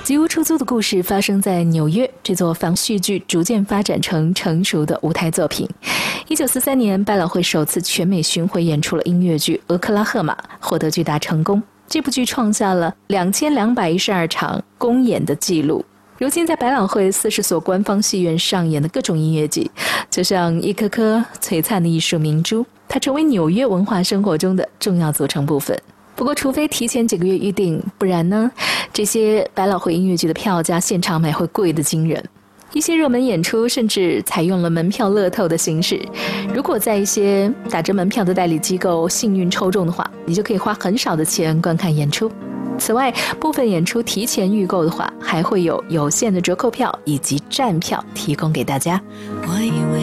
吉屋出租的故事发生在纽约，这座仿戏剧逐渐发展成成熟的舞台作品。1943年，百老汇首次全美巡回演出了音乐剧《俄克拉荷马》，获得巨大成功。这部剧创下了2212场公演的纪录。如今在百老汇40所官方戏院上演的各种音乐剧，就像一颗颗璀璨的艺术明珠，它成为纽约文化生活中的重要组成部分。不过除非提前几个月预定，不然呢，这些百老汇音乐剧的票价现场买会贵得惊人。一些热门演出甚至采用了门票乐透的形式，如果在一些打折门票的代理机构幸运抽中的话，你就可以花很少的钱观看演出。此外，部分演出提前预购的话，还会有有限的折扣票以及站票提供给大家。我以为